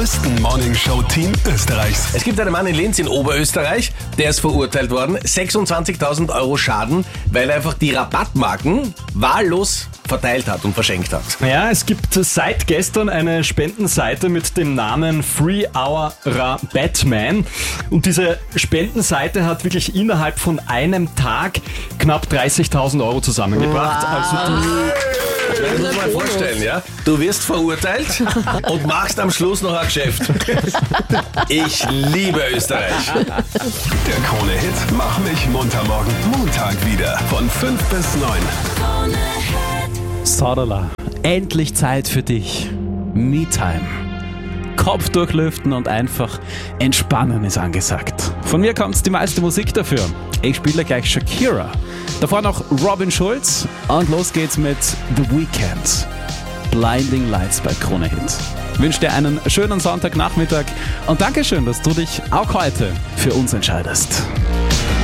größten Morningshow-Team Österreichs. Es gibt einen Mann in Linz in Oberösterreich, der ist verurteilt worden. 26.000 Euro Schaden, weil er einfach die Rabattmarken wahllos verteilt hat und verschenkt hat. Ja, es gibt seit gestern eine Spendenseite mit dem Namen Free Our Batman. Und diese Spendenseite hat wirklich innerhalb von einem Tag knapp 30.000 Euro zusammengebracht. Also Das muss man vorstellen, ja? Du wirst verurteilt und machst am Schluss noch ein Geschäft. Ich liebe Österreich. Der Krone-Hit Mach mich munter morgen Montag wieder von 5 bis 9. Sodala, endlich Zeit für dich. Me-Time. Kopf durchlüften und einfach entspannen ist angesagt. Von mir kommt die meiste Musik dafür. Ich spiele gleich Shakira. Davor noch Robin Schulz und los geht's mit The Weeknd. Blinding Lights bei Krone Hit. Ich wünsche dir einen schönen Sonntagnachmittag und Dankeschön, dass du dich auch heute für uns entscheidest.